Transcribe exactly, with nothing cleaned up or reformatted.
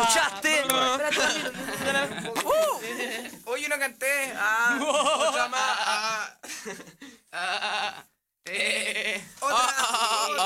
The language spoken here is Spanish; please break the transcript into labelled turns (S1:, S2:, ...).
S1: escuchaste?
S2: Uh, Hoy yo no canté. Ah, otra más. Ah,
S3: Ah, eh,
S2: otra.
S3: ah,